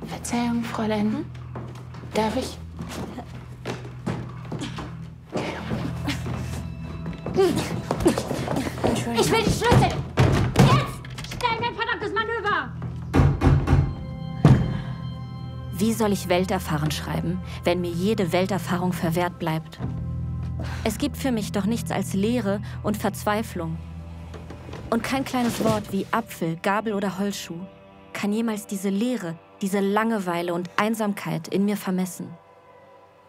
Verzeihung, Fräulein. Darf ich? Entschuldigung. Ich will die Schlüssel! Jetzt! Stell mir ein verdammtes Manöver! Wie soll ich Welterfahren schreiben, wenn mir jede Welterfahrung verwehrt bleibt? Es gibt für mich doch nichts als Leere und Verzweiflung. Und kein kleines Wort wie Apfel, Gabel oder Holzschuh kann jemals diese Leere, diese Langeweile und Einsamkeit in mir vermessen.